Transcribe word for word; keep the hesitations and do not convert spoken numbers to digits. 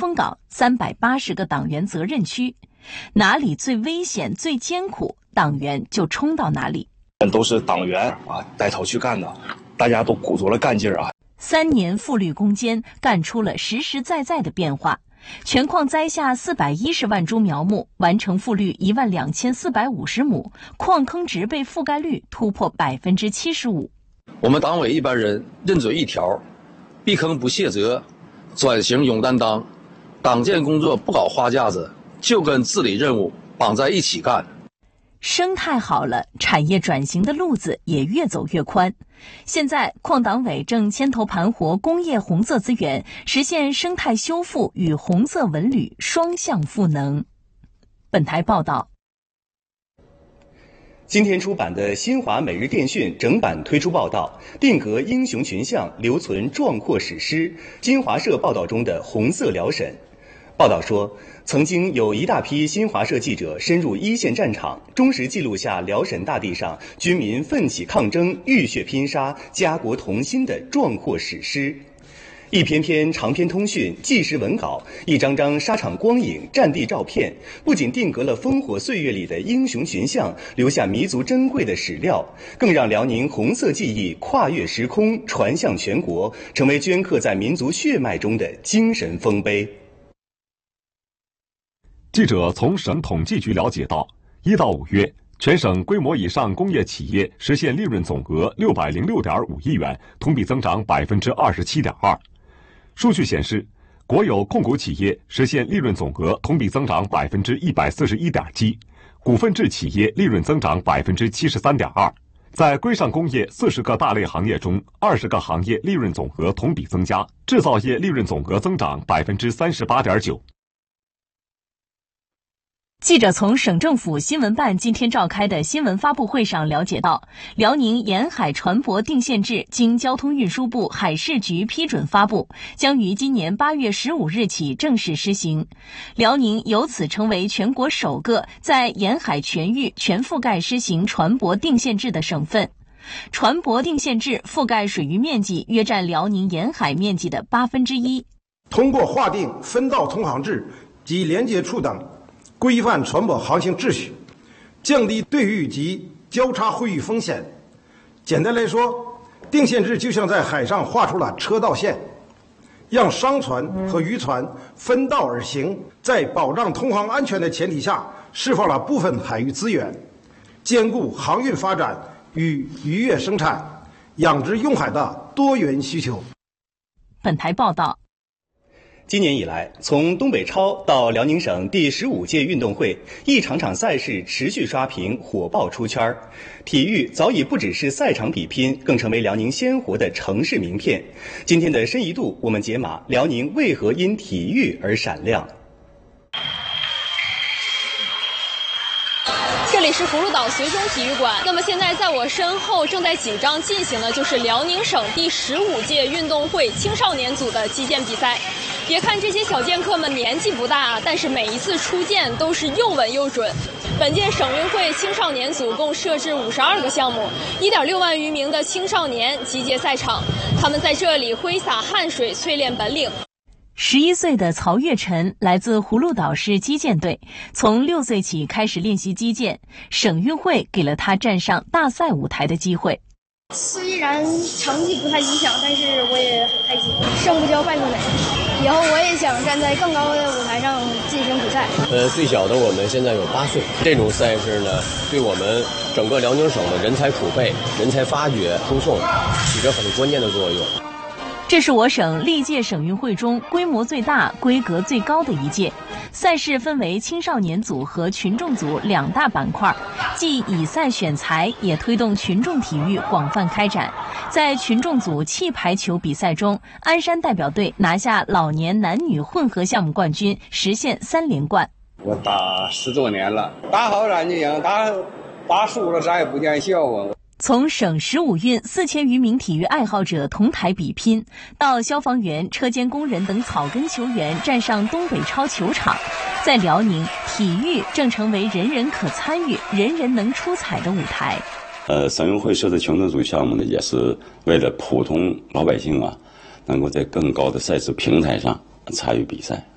风港三百八十个党员责任区，哪里最危险、最艰苦，党员就冲到哪里。 都是党员啊，带头去干的，大家都鼓足了干劲儿啊。 三年复绿攻坚，干出了实实在在的变化。全矿栽下四百一十万株苗木，完成复绿一万两千四百五十亩，矿坑植被覆盖率突破百分之七十五。 我们党委一般人认准一条：避坑不卸责，转型勇担当。党建工作不搞花架子，就跟治理任务绑在一起干。 生态好了，产业转型的路子也越走越宽。现在矿党委正牵头盘活工业红色资源，实现生态修复与红色文旅双向赋能。本台报道。 今天出版的新华每日电讯整版推出报道，定格英雄群像，留存壮阔史诗。新华社报道中的红色辽沈。报道说，曾经有一大批新华社记者深入一线战场，忠实记录下辽沈大地上军民奋起抗争、浴血拼杀、家国同心的壮阔史诗。一篇篇长篇通讯、纪实文稿，一张张沙场光影、战地照片，不仅定格了烽火岁月里的英雄群像，留下弥足珍贵的史料，更让辽宁红色记忆跨越时空，传向全国，成为镌刻在民族血脉中的精神丰碑。 记者从省统计局了解到，一到五月，全省规模以上工业企业实现利润总额六百零六点五亿元，同比增长百分之二十七点二。数据显示，国有控股企业实现利润总额同比增长百分之一百四十一点七，股份制企业利润增长百分之七十三点二。在规上工业四十个大类行业中，二十个行业利润总额同比增加，制造业利润总额增长百分之三十八点九。 记者从省政府新闻办今天召开的新闻发布会上了解到，辽宁沿海船舶定限制经交通运输部海事局批准发布，将于今年八月十五日起正式施行。辽宁由此成为全国首个在沿海全域全覆盖施行船舶定限制的省份。船舶定限制覆盖水域面积约占辽宁沿海面积的八分之一。 通过划定分道通航制及连接处等，规范船舶航行秩序，降低对域及交叉会域风险。简单来说，定限制就像在海上画出了车道线，让商船和渔船分道而行，在保障通航安全的前提下，释放了部分海域资源，兼顾航运发展与渔业生产、养殖用海的多元需求。 本台报道。 今年以来，从东北超到辽宁省第十五届运动会，一场场赛事持续刷屏，火爆出圈。体育早已不只是赛场比拼，更成为辽宁鲜活的城市名片。今天的深一度，我们解码辽宁为何因体育而闪亮。 这里是葫芦岛绥中体育馆。那么现在在我身后正在紧张进行的就是辽宁省第十五届运动会青少年组的击剑比赛。别看这些小剑客们年纪不大，但是每一次出剑都是又稳又准。本届省运会青少年组共设置五十二个项目， 一点六万余名的青少年集结赛场，他们在这里挥洒汗水，淬炼本领。 十一岁的曹月晨来自葫芦岛市击剑队，从六岁起开始练习击剑，省运会给了他站上大赛舞台的机会。 虽然成绩不太理想，但是我也很开心。胜不骄，败不馁。以后我也想站在更高的舞台上进行比赛。 呃，最小的我们现在有八岁。这种赛事呢，对我们整个辽宁省的人才储备、人才发掘、输送起着很关键的作用。 这是我省历届省运会中规模最大、规格最高的一届。赛事分为青少年组和群众组两大板块，既以赛选才，也推动群众体育广泛开展。在群众组气排球比赛中，鞍山代表队拿下老年男女混合项目冠军，实现三连冠。 我打十多年了，打好咱就赢，打打输了咱也不见笑啊。 从省十五运四千余名体育爱好者同台比拼，到消防员、车间工人等草根球员站上东北超球场，在辽宁，体育正成为人人可参与、人人能出彩的舞台。 呃，省运会设置群众组项目呢，也是为了普通老百姓啊，能够在更高的赛事平台上参与比赛。